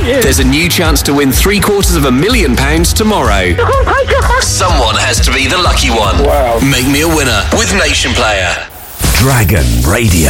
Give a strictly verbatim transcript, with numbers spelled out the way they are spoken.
want you. There's a new chance to win three quarters of a million pounds tomorrow. Someone has to be the lucky one. Wow. Make me a winner with Nation Player. Dragon Radio.